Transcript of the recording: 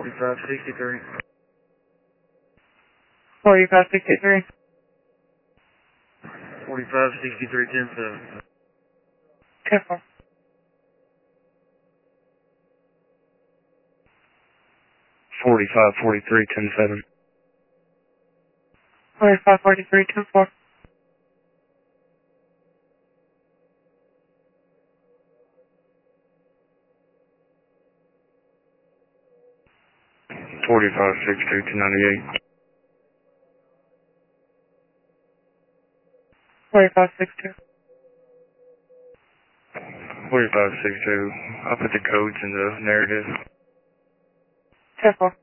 4563. 4563. 4563, 107. 10-4. 4543, 10-7. 4543, 10-4. 4562, 298. 4562. 4562. I'll put the codes in the narrative. 10-4.